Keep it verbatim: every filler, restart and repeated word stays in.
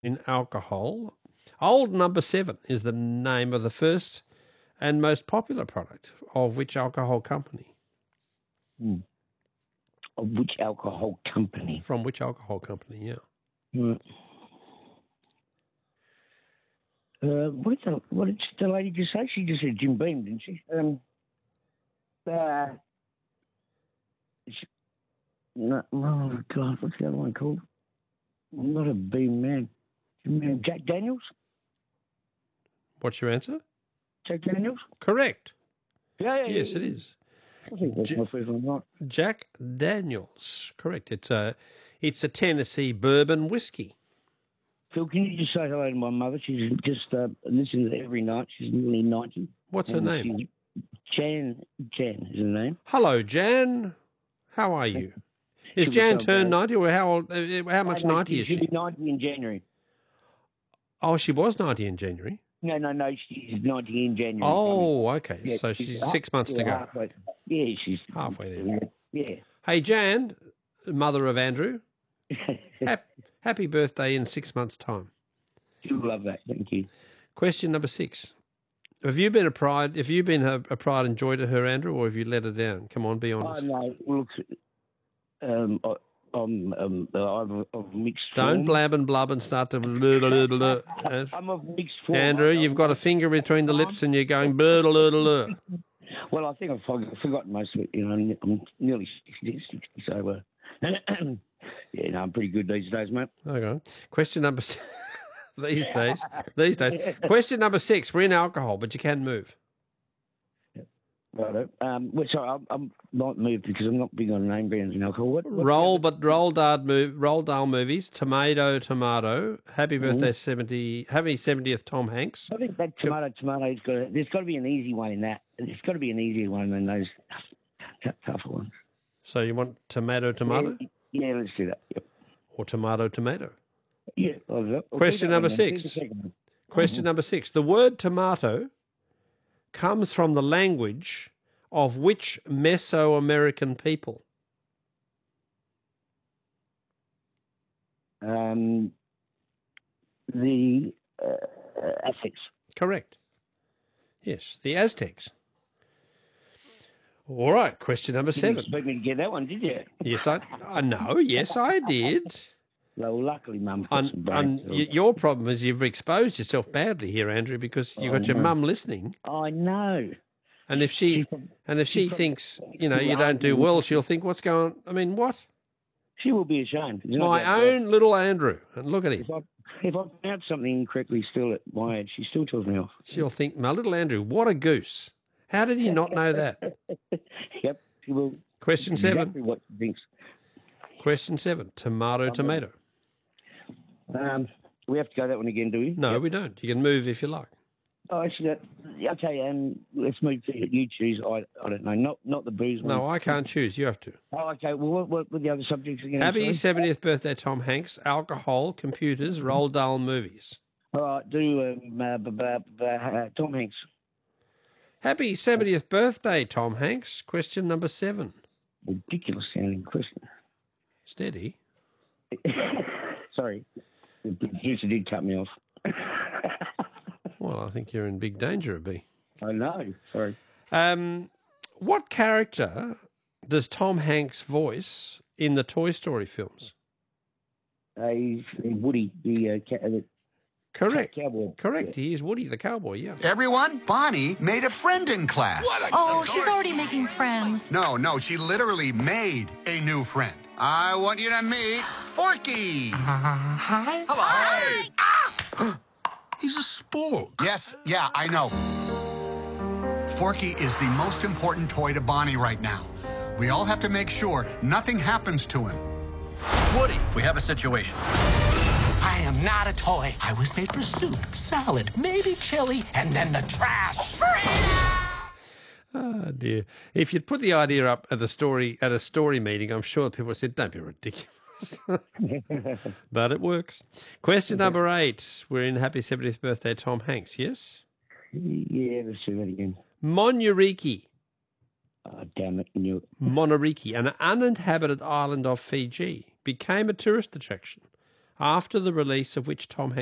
in alcohol. Old Number Seven is the name of the first and most popular product of which alcohol company? Hmm. Of which alcohol company? From which alcohol company, yeah. Hmm. Uh, what, did the, what did the lady just say? She just said Jim Beam, didn't she? Um, uh, she no, oh, God, what's the other one called? I'm not a Beam man. Man. Jack Daniels? What's your answer? Jack Daniels? Correct. Yeah, yeah, Yes, yeah. it is. I think that's J- my first one, right? Jack Daniels. Correct. It's a, it's a Tennessee bourbon whiskey. Phil, can you just say hello to my mother? She's just uh, listening to it every night. She's nearly ninety. What's her And name? she's- Jan. Jan is her name. Hello, Jan. How are you? Is She'll be Jan so turned bad. ninety, or how old? uh, How much No, no, ninety is she'll she? be ninety in January. Oh, she was ninety in January. No, no, no. She's ninety in January. Oh, okay. Yeah, So she's half- six months to yeah, go. Halfway. Yeah, she's Halfway there. Yeah. Hey, Jan, mother of Andrew, hap- happy birthday in six months' time. She'll love that. Thank you. Question number six. Have you been a pride? Have you been a, a pride and joy to her, Andrew, or have you let her down? Come on, be Oh, honest. no. Look, um, I, I'm, um, I'm of mixed Don't form. blab and blub and start to blah, blah, blah, blah. Uh, I'm of mixed form. Andrew, I- you've I'm got a not- finger between the lips and you're going blah, blah, blah, blah. Well, I think I've forg- forgotten most of it. You know, I'm nearly sixty, sixty so uh, yeah, no, I'm pretty good these days, mate. Okay. Question number six. these days. These days. Question number six. We're in alcohol, but you can move. Right. Um, well, sorry, I'm, I'm not moved because I'm not big on name brands and alcohol. What, what's Roll, the but roll Dahl move, roll Dahl movies. Tomato, tomato. Happy birthday, seventy. Happy seventieth, Tom Hanks. other- I think that tomato, tomato's got. A, there's got to be an easy one in that. There's got to be an easier one than those tough, tougher ones. So you want tomato, tomato, Yeah, yeah, let's do that. Yep. or tomato, tomato? Yeah. I'll do that. I'll Question do that number one then. six. Do the second one. Question number six. The word tomato comes from the language of which Mesoamerican people? Um, the uh, Aztecs. Correct. Yes, the Aztecs. All right, question number You didn't seven. expect me to get that one, did you? Yes, I, I know. Yes, I did. Well, luckily, Mum's got some And, brains. and y- your problem is you've exposed yourself badly here, Andrew, because you've got your no. mum listening, I know. and if she and if she thinks you know you don't do well, she'll think, "What's going? I mean, what? She will be ashamed. There's no My doubt about it. own little Andrew." And look at him. If I, if I pronounce something incorrectly still at my age, she still tells me off. She'll think, "My little Andrew, what a goose! How did he not know that?" Yep, she will. Question seven. Exactly what she thinks. Question seven. Tomato, tomato. Um, we have to go that one again, do we? No, Yep. we don't. You can move if you like. Oh, actually, that, yeah, okay, um, let's move to you choose. I, I don't know, not not the booze one. No, I can't choose. You have to. Oh, okay. Well, what, what were the other subjects again? Happy sorry? seventieth birthday, Tom Hanks. Alcohol, computers, Roald Dahl movies. All right, do um, uh, b- b- b- uh, Tom Hanks. Happy seventieth birthday, Tom Hanks. Question number seven. Ridiculous sounding question. Steady. Sorry, the producer did cut me off. Well, I think you're in big danger of B. I know. Sorry. Um, what character does Tom Hanks voice in the Toy Story films? Uh, he's Woody, the uh, ca- the Correct. cowboy. Correct. He is Woody the cowboy, yeah. Everyone, Bonnie made a friend in class. Oh, she's already making friends. No, no, she literally made a new friend. I want you to meet Forky. Hi. Hello. He's a spork. Yes, yeah, I know. Forky is the most important toy to Bonnie right now. We all have to make sure nothing happens to him. Woody, we have a situation. I am not a toy. I was made for soup, salad, maybe chili, and then the trash. Oh dear! If you'd put the idea up at a story at a story meeting, I'm sure people would have said, "Don't be ridiculous." But it works. Question number eight. We're in happy seventieth birthday, Tom Hanks. Yes. Yeah, let's do that again. Monuriki, Oh, damn it. Knew it. Monuriki, an uninhabited island of Fiji, became a tourist attraction after the release of which Tom Hanks